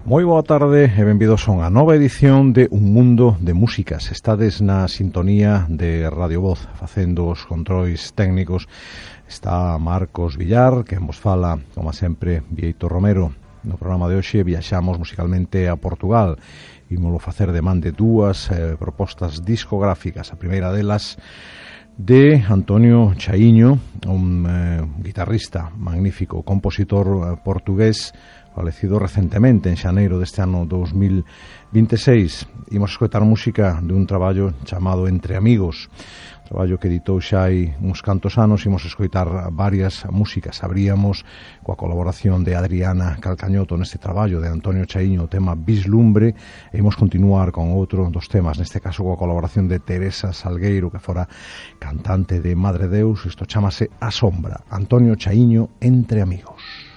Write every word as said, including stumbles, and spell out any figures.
Moi boa tarde e benvidos a unha nova edición de Un Mundo de Músicas. Estades na sintonía de Radio Voz, facendo os controis técnicos. Está Marcos Villar, que vos fala, como sempre, Vieito Romero. No programa de hoxe viaxamos musicalmente a Portugal. Ímolo facer de man de dúas eh, propostas discográficas. A primeira delas de Antonio Chaiño, un eh, guitarrista magnífico, compositor eh, portugués, falecido recentemente en xaneiro deste ano dos mil vinte e seis. Imos escoitar música de un traballo chamado Entre Amigos, traballo que editou xa hai uns cantos anos. Imos escoitar varias músicas. Abríamos coa colaboración de Adriana Calcañoto neste traballo de Antonio Chaiño, o tema Vislumbre, e imos continuar con outro dos temas, neste caso coa colaboración de Teresa Salgueiro, que fora cantante de Madre Deus. Isto chamase A Sombra. Antonio Chaiño, Entre Amigos.